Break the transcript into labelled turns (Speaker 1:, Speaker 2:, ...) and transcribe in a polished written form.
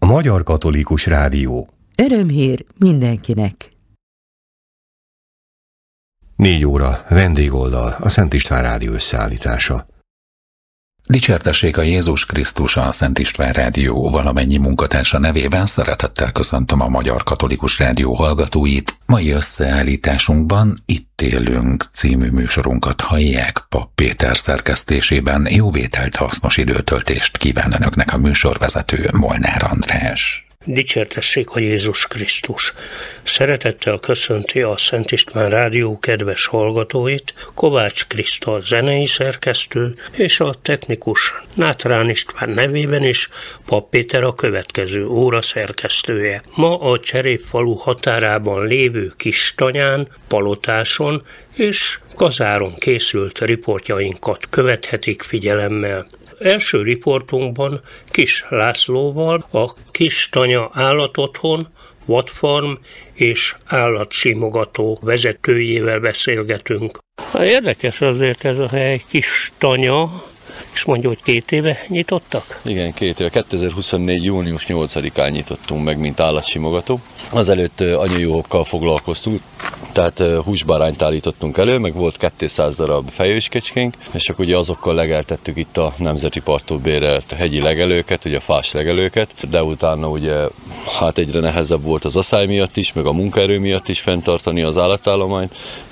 Speaker 1: Magyar Katolikus Rádió.
Speaker 2: Örömhír mindenkinek.
Speaker 1: 4 óra, vendégoldal, a Szent István Rádió összeállítása.
Speaker 3: Dicsértessék a Jézus Krisztus, a Szent István Rádió valamennyi munkatársa nevében szeretettel köszöntöm a Magyar Katolikus Rádió hallgatóit. Mai összeállításunkban Itt élünk című műsorunkat hallják Papp Péter szerkesztésében. Jó vételt, hasznos időtöltést kíván önöknek a műsorvezető Molnár András.
Speaker 4: Dicsértessék a Jézus Krisztus! Szeretettel köszönti a Szent István Rádió kedves hallgatóit Kovács Kriszta zenei szerkesztő és a technikus Nátrán István nevében is Papp Péter a következő óra szerkesztője. Ma a Cserépfalu határában lévő Kistanyán, Palotáson és Gazáron készült riportjainkat követhetik figyelemmel. Első riportunkban Kis Lászlóval, a Kistanya Állatotthon, vadfarm és állatsimogató vezetőjével beszélgetünk. Érdekes azért ez a hely, Kistanya, és mondja, hogy 2 éve nyitottak?
Speaker 5: Igen, 2 éve. 2024. június 8-án nyitottunk meg, mint állatsimogató. Azelőtt anyajuhokkal foglalkoztunk, tehát húsbárányt állítottunk elő, meg volt 200 darab fejőskecskénk, és akkor ugye azokkal legeltettük itt a Nemzeti Parktól bérelt hegyi legelőket, ugye a fás legelőket, de utána ugye egyre nehezebb volt az aszály miatt is, meg a munkaerő miatt is fenntartani az állatállományt,